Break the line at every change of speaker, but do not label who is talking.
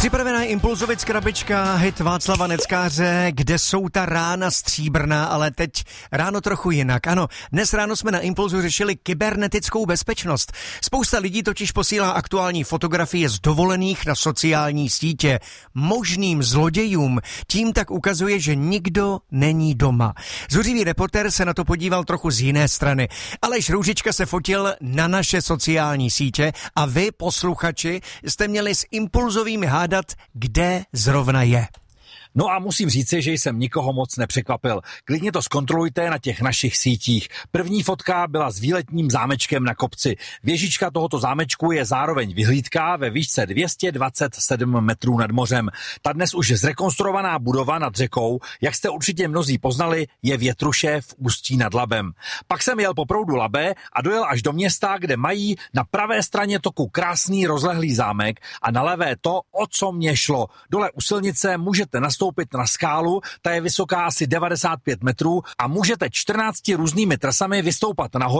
Připravená Impulzovic krabička, hit Václava Neckáře, Kde jsou ta rána stříbrná, ale teď ráno trochu jinak. Ano, dnes ráno jsme na Impulzu řešili kybernetickou bezpečnost. Spousta lidí totiž posílá aktuální fotografie z dovolených na sociální sítě. Možným zlodějům tím tak ukazuje, že nikdo není doma. Zuřivý reportér se na to podíval trochu z jiné strany. Aleš Růžička se fotil na naše sociální sítě a vy, posluchači, jste měli s impulzovými hádat, kde zrovna je.
No a musím říci, že jsem nikoho moc nepřekvapil. Klidně to zkontrolujte na těch našich sítích. První fotka byla s výletním zámečkem na kopci. Věžička tohoto zámečku je zároveň vyhlídka ve výšce 227 metrů nad mořem. Ta dnes už zrekonstruovaná budova nad řekou, jak jste určitě mnozí poznali, je Větruše v Ústí nad Labem. Pak jsem jel po proudu Labe a dojel až do města, kde mají na pravé straně toku krásný rozlehlý zámek a na levé to, o co mě šlo. Dole u silnice můžete nastoupit na skálu, ta je vysoká asi 95 metrů a můžete 14 různými trasami vystoupat nahoru